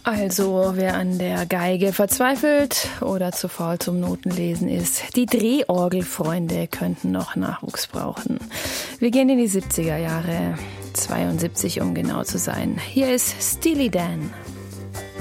Also, wer an der Geige verzweifelt oder zu faul zum Notenlesen ist, die Drehorgelfreunde könnten noch Nachwuchs brauchen. Wir gehen in die 70er Jahre, 72 um genau zu sein. Hier ist Steely Dan.